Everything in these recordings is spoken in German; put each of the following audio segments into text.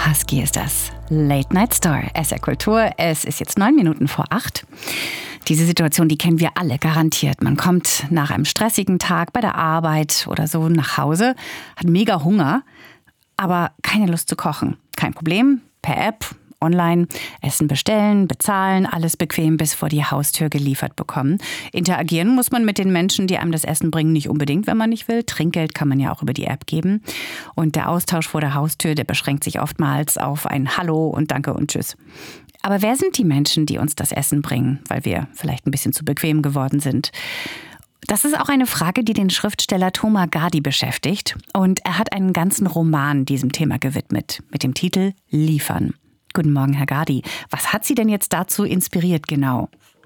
Husky ist das. Late Night Store, SR Kultur. Es ist jetzt 9 Minuten vor 8. Diese Situation, die kennen wir alle garantiert. Man kommt nach einem stressigen Tag bei der Arbeit oder so nach Hause, hat mega Hunger, aber keine Lust zu kochen. Kein Problem, per App, online, Essen bestellen, bezahlen, alles bequem bis vor die Haustür geliefert bekommen. Interagieren muss man mit den Menschen, die einem das Essen bringen, nicht unbedingt, wenn man nicht will. Trinkgeld kann man ja auch über die App geben. Und der Austausch vor der Haustür, der beschränkt sich oftmals auf ein Hallo und Danke und Tschüss. Aber wer sind die Menschen, die uns das Essen bringen, weil wir vielleicht ein bisschen zu bequem geworden sind? Das ist auch eine Frage, die den Schriftsteller Thomas Gardi beschäftigt. Und er hat einen ganzen Roman diesem Thema gewidmet, mit dem Titel Liefern. Guten Morgen, Herr Gardi. Was hat Sie denn jetzt dazu inspiriert genau?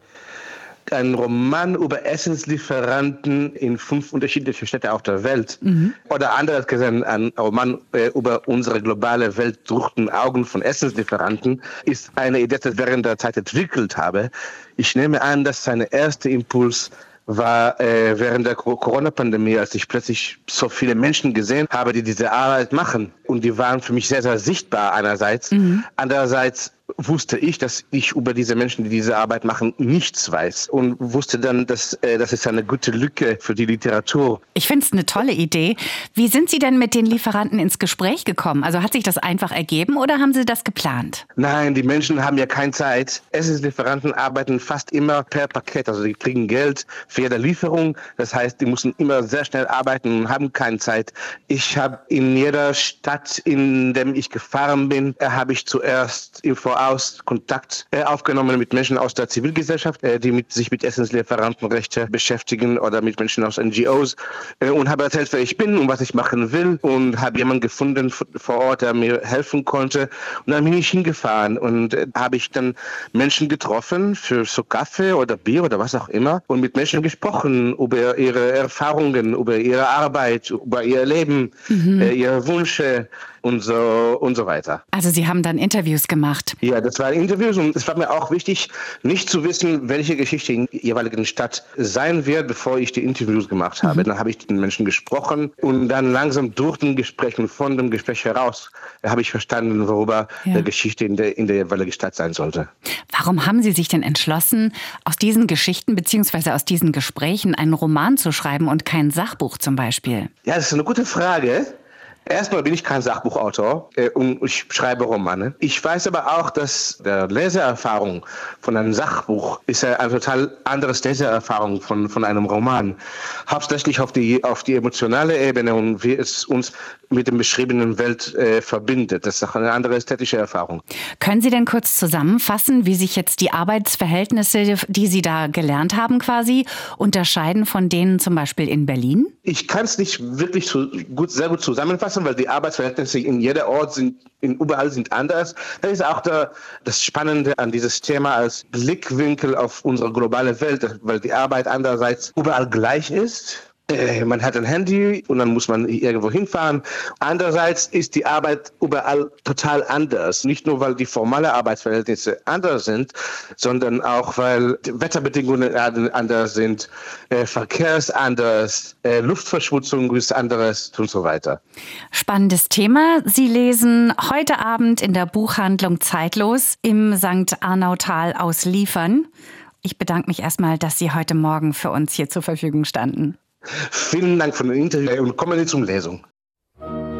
Ein Roman über Essenslieferanten in 5 unterschiedliche Städte auf der Welt. Oder anders gesagt, ein Roman über unsere globale Welt durch die Augen von Essenslieferanten ist eine Idee, die ich während der Zeit entwickelt habe. Ich nehme an, dass sein erster Impuls war während der Corona-Pandemie, als ich plötzlich so viele Menschen gesehen habe, die diese Arbeit machen. Und die waren für mich sehr, sehr sichtbar einerseits. Andererseits wusste ich, dass ich über diese Menschen, die diese Arbeit machen, nichts weiß. Und wusste dann, dass das ist eine gute Lücke für die Literatur. Ich finde es eine tolle Idee. Wie sind Sie denn mit den Lieferanten ins Gespräch gekommen? Also hat sich das einfach ergeben oder haben Sie das geplant? Nein, die Menschen haben ja keine Zeit. Essenslieferanten arbeiten fast immer per Paket. Also die kriegen Geld für jede Lieferung. Das heißt, die müssen immer sehr schnell arbeiten und haben keine Zeit. Ich habe in jeder Stadt, in der ich gefahren bin, habe ich zuerst im Voraus Kontakt aufgenommen mit Menschen aus der Zivilgesellschaft, die sich mit Essenslieferantenrechte beschäftigen oder mit Menschen aus NGOs und habe erzählt, wer ich bin und was ich machen will und habe jemanden gefunden vor Ort, der mir helfen konnte und dann bin ich hingefahren und habe ich dann Menschen getroffen für so Kaffee oder Bier oder was auch immer und mit Menschen gesprochen über ihre Erfahrungen, über ihre Arbeit, über ihr Leben, ihre Wünsche und so weiter. Also Sie haben dann Interviews gemacht? Ja, das waren Interviews und es war mir auch wichtig, nicht zu wissen, welche Geschichte in der jeweiligen Stadt sein wird, bevor ich die Interviews gemacht habe. Dann habe ich mit den Menschen gesprochen und dann langsam durch den Gespräch und von dem Gespräch heraus habe ich verstanden, worüber die Geschichte in der jeweiligen Stadt sein sollte. Warum haben Sie sich denn entschlossen, aus diesen Geschichten bzw. aus diesen Gesprächen einen Roman zu schreiben und kein Sachbuch zum Beispiel? Ja, das ist eine gute Frage. Erstmal bin ich kein Sachbuchautor und ich schreibe Romane. Ich weiß aber auch, dass der Leseerfahrung von einem Sachbuch ist ja eine total anderes Leseerfahrung von einem Roman. Hauptsächlich auf die emotionale Ebene und wie es uns mit dem beschriebenen Welt verbindet. Das ist auch eine andere ästhetische Erfahrung. Können Sie denn kurz zusammenfassen, wie sich jetzt die Arbeitsverhältnisse, die Sie da gelernt haben quasi, unterscheiden von denen zum Beispiel in Berlin? Ich kann es nicht wirklich sehr gut zusammenfassen, weil die Arbeitsverhältnisse in jeder Ort überall sind anders. Das ist auch das Spannende an dieses Thema als Blickwinkel auf unsere globale Welt, weil die Arbeit andererseits überall gleich ist. Man hat ein Handy und dann muss man irgendwo hinfahren. Andererseits ist die Arbeit überall total anders. Nicht nur, weil die formale Arbeitsverhältnisse anders sind, sondern auch, weil die Wetterbedingungen anders sind, Verkehr ist anders, Luftverschmutzung ist anders und so weiter. Spannendes Thema. Sie lesen heute Abend in der Buchhandlung Zeitlos im St. Arnautal aus Liefern. Ich bedanke mich erstmal, dass Sie heute Morgen für uns hier zur Verfügung standen. Vielen Dank für das Interview und kommen Sie zur Lesung.